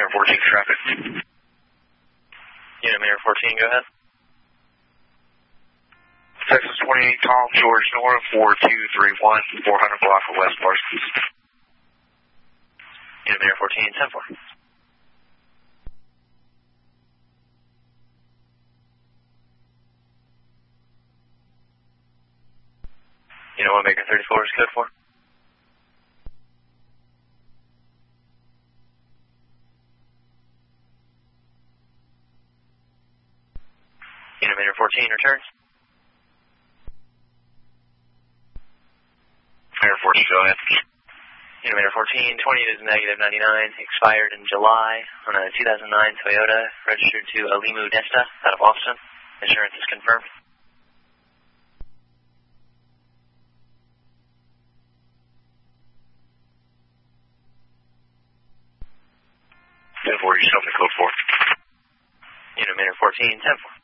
Unit 14 traffic. Unit Mayor 14, go ahead. Texas 28, Tom George North, 4231, 400 block of West Parsons. Unit Mayor 14, 10-4. Unit 1 Baker 34 is code 4. Unit Mayor 14 returns. Mayor 14, go ahead. Unit Mayor 14, 20 is -99, expired in July on a 2009 Toyota, registered to Alimu Desta out of Austin. Insurance is confirmed. Unit 4, you show me code 4. Unit Mayor 14, 10-4.